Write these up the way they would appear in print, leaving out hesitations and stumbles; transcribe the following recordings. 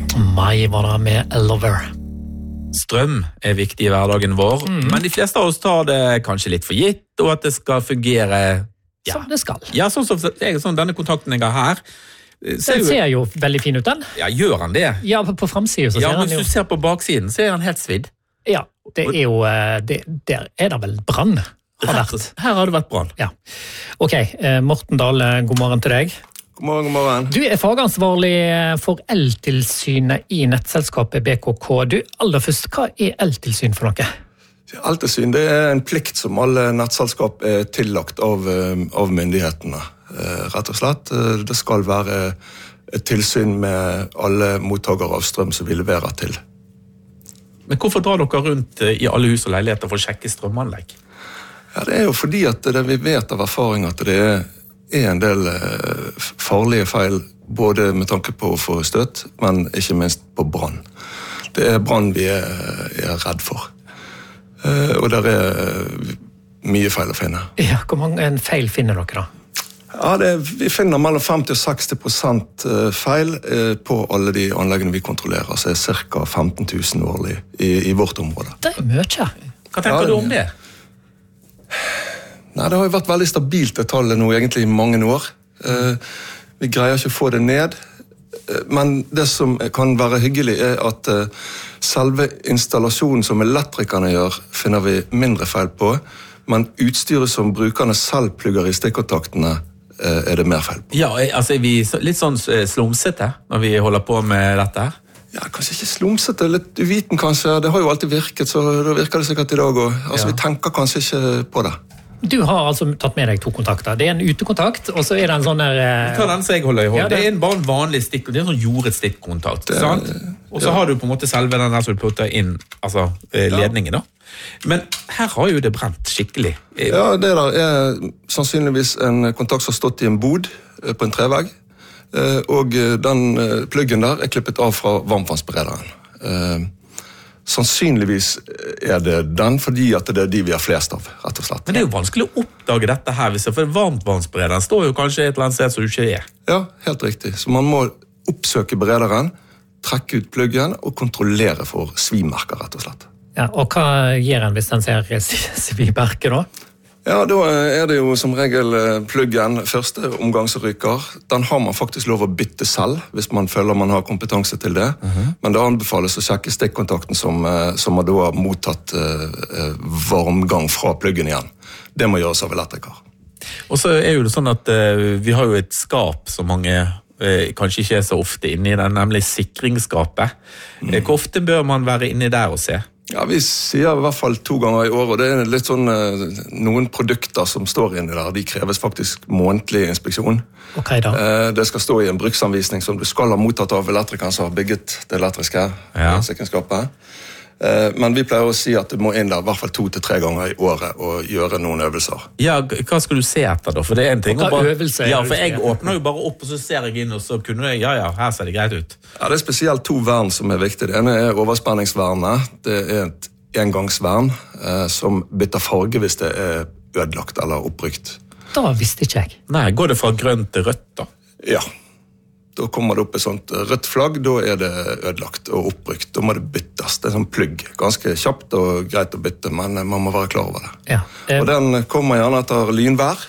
Mai var det med Lover. Strøm viktig I hverdagen vår, men de fleste av oss tar det kanskje litt for gitt, og at det skal fungere Som det skal. Ja, sånn denne kontakten jeg har her. Den ser jo veldig fin ut, den. Ja, gjør han det? Ja, på fremsiden så ser han jo. Ja, men hvis du ser på baksiden, så han helt svidd. Ja, det jo, der det vel brann. Her har det vært brann. Ja. Ok, Morten Dahle, god morgen til deg. God morgen. Du fagansvarlig for eltilsynet I nettselskapet BKK. Du, aller først, hva eltilsyn for noe? Eltilsyn, det en plikt som alle nettselskap tillagt av myndighetene, rett og slett. Det skal være et tilsyn med alle mottakere av strøm som vi leverer til. Men hvorfor drar dere rundt I alle hus og leiligheter for å sjekke strømanlegg? Ja, det jo fordi at vi vet av erfaring at det en del farlige feil, både med tanke på å få støt, men ikke minst på brann. Det brann vi redd for. Og der mye feil å finne. Ja, hvor mange feil finner dere da? Ja, vi finner mellom 50-60% feil på alle de anleggene vi kontrollerer, så cirka 15 000 årlig I vårt område. Det mye. Hva tenker du om det? Nei, det har jo vært veldig stabilt det tallet nå egentlig I mange år. Vi greier ikke å få det ned, men det som kan være hyggelig at selve installasjonen som elektrikerne gjør, finner vi mindre feil på, men utstyret som brukerne selv plugger I stikkontaktene, det mer feil på. Ja, altså vi litt sånn slumsete når vi holder på med dette her? Ja, kanskje ikke slumsete, litt uviten kanskje. Det har jo alltid virket, så da virker det sikkert I dag også. Altså, vi tenker kanskje ikke på det. Du har altså tatt med deg 2 kontakter. Det en utekontakt, og så det en sånn der... Ta den som jeg holder I hånd. Ja, det bare en vanlig stikkontakt. Det en sånn jordet stikkontakt, sant? Og så har du på en måte selve den der som du putter inn, altså ledningen da. Men her har jo det brent skikkelig. Ja, det der sannsynligvis en kontakt som har stått I en bod på en trevegg, og den pluggen der klippet av fra varmtvannsberederen. Sannsynligvis det den, fordi at det de vi har flest av, rett og slett. Men det jo vanskelig å oppdage dette her, for varmtvannsberederen står jo kanskje et eller annet sted som du ikke Ja, helt riktig. Så man må oppsøke berederen, trekke ut pluggen og kontrollere for svimerker, rett og slett. Ja, og hva gjør en hvis den ser svimerker da? Ja, da det jo som regel pluggen første omgang som ryker. Den har man faktisk lov å bytte selv, hvis man føler man har kompetanse til det. Men det anbefales å sjekke stikkontakten som har da mottatt varmgang fra pluggen igjen. Det må gjøres av elektriker. Og så jo det sånn at vi har jo et skap som mange kanskje ikke så ofte inne I den, nemlig sikringsskapet. Hvor ofte bør man være inne der og se? Ja, vi sier I hvert fall 2 ganger I år, og det litt sånn noen produkter som står inne der, de kreves faktisk månedlig inspeksjon. Ok da. Det skal stå I en bruksanvisning som du skal ha mottatt av elektrikeren som har bygget det elektriske sikringsskapet. Men vi pleier å si at du må inn der I hvert fall 2 til 3 ganger I året og gjøre noen øvelser. Ja, hva skal du se etter da? For det en ting. Hva øvelser ja, for jeg åpner jo bare opp, og så ser jeg inn, og så kunne jeg, ja, her ser det greit ut. Ja, det spesielt 2 vern som viktig. Det ene overspenningsvernet. Det et engangsvern som bytter farge hvis det ødelagt eller opprykt. Da visste ikke jeg. Nei, går det fra grønt til rødt da? Ja. Da kommer det opp et sånt rødt flagg, da det ødelagt og opprykt. Da må det byttes. Det sånn plugg. Ganske kjapt og greit å bytte, men man må være klar over det. Ja. Og den kommer gjerne etter lynvær.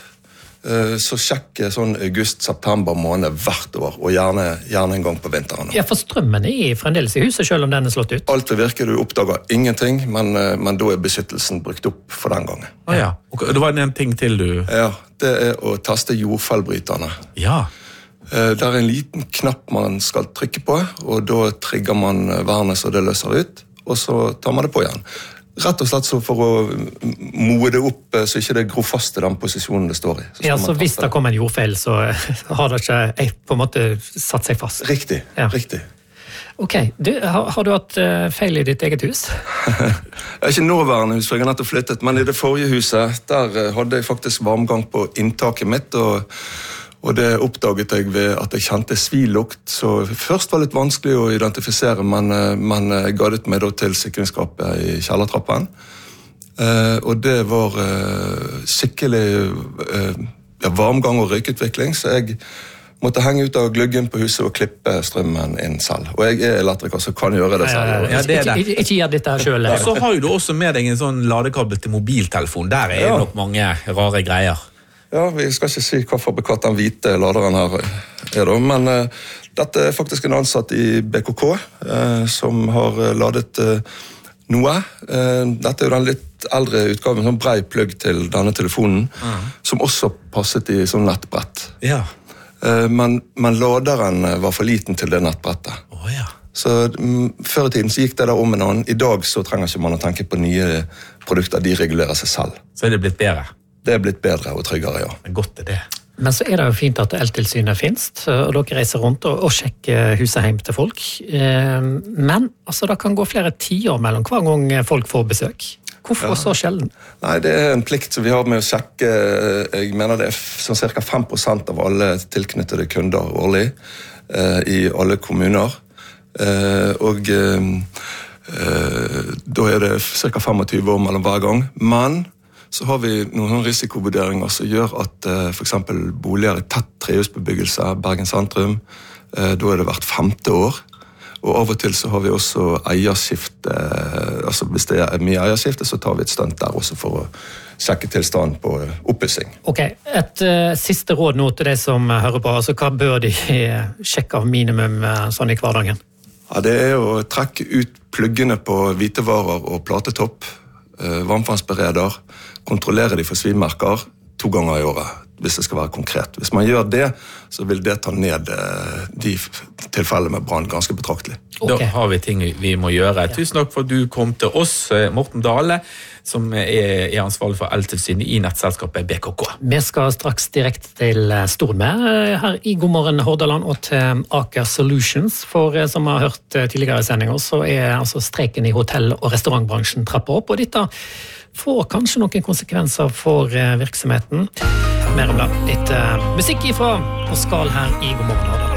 Så sjekk sånn august-september måned hvert år, og gjerne en gang på vinteren. Ja, for strømmen fremdeles I huset, selv om den slått ut. Alt vil virke, du oppdager ingenting, men da beskyttelsen brukt opp for den gangen. Ja, og det var en ting til du... Ja, det å teste jordfellbryterne. Ja. Det en liten knapp man skal trykke på, og da trigger man vernet så det løser ut, og så tar man det på igjen. Rett og slett så for å moe det opp, så ikke det gror fast I den posisjonen det står I. Ja, så hvis det kommer en jordfeil, så har det ikke på en måte satt seg fast. Riktig, ja. Riktig. Ok, har du hatt feil I ditt eget hus? Ikke nåværende hus, for jeg har nettopp flyttet, men I det forrige huset, der hadde jeg faktisk varmgang på inntaket mitt, og det oppdaget jeg ved at jeg kjente svilukt, så først var det litt vanskelig å identifisere, men jeg gadet meg da til sikringsskapet I kjellertrappen. Og det var skikkelig varmgang og røykutvikling, så jeg måtte henge ut av gluggen på huset og klippe strømmen inn selv. Og jeg elektriker, så kan gjøre det selv. Ja, det er det. Ikke gjør dette selv. Og så har jo du også med deg en sånn ladekabel til mobiltelefon. Der er nok mange rare greier. Ja, vi skal ikke si hva fabrikat den hvite laderen her da, men dette er faktisk en ansatt i BKK som har ladet noe. Dette er jo den litt eldre utgaven, sånn brei plugg til denne telefonen, som også passet i sånn nettbrett. Ja. Men laderen var for liten til det nettbrettet. Ja. Så før i tiden så gikk det da om en annen. I dag så trenger ikke man å tenke på nye produkter, de regulerer seg selv. Så er det blitt bedre? Det er blitt bedre og tryggere, ja. Godt er det. Men så er det jo fint at Eltilsynet finnes, og dere reiser rundt og sjekker huset hjem til folk. Men altså, det kan gå flere tiår mellom hver gang folk får besøk. Hvorfor så sjelden? Nei, det er en plikt som vi har med å sjekke. Jeg mener det er sånn cirka 5% av alle tilknyttede kunder årlig i alle kommuner. Og da er det cirka 25 år mellom hver gang. Men så har vi noen risikovurderinger som gjør at for eksempel boliger i tett trehusbebyggelse, Bergen sentrum, da er det hvert 5. år. Og av og til så har vi også eierskifte, altså hvis det er mye eierskifte, så tar vi et stunt der også for å sjekke tilstanden på oppussing. Ok, et siste råd nå til de som hører på, altså hva bør de sjekke av minimum sånn i hverdagen? Ja, det er å trekke ut pluggene på hvitevarer og platetopp, varmtvannsbereder, kontrollere de for svimerker 2 ganger i året, hvis det skal være konkret. Hvis man gjør det, så vil det ta ned de tilfellene med brann ganske betraktelig. Da har vi ting vi må gjøre. Tusen takk for at du kom til oss, Morten Dale, som er ansvarlig for Eltilsynet i nettselskapet BKK. Vi skal straks direkte til Stormær her i God morgen Hordaland og til Aker Solutions, for som vi har hørt tidligere i sendingen, så er altså streiken i hotell- og restaurantbransjen trappet opp, og dette får kanskje noen konsekvenser for virksomheten. Mer om det litt musikk ifra Pascal her i God morgen Hordaland.